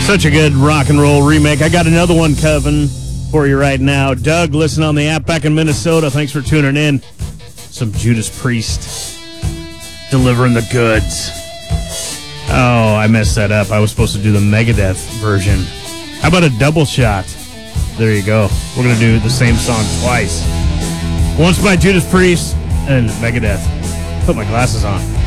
Such a good rock and roll remake. I got another one, Kevin, for you right now. Doug, listen on the app back in Minnesota. Thanks for tuning in. Some Judas Priest delivering the goods. Oh, I messed that up. I was supposed to do the Megadeth version. How about a double shot? There you go. We're going to do the same song twice. Once by Judas Priest and Megadeth. Put my glasses on.